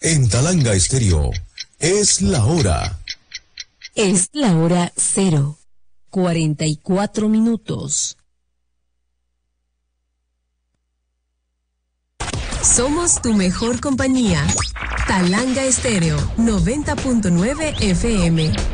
En Talanga Estéreo, es la hora. Es la hora 0:44. Somos tu mejor compañía. Talanga Estéreo, 90.9 FM.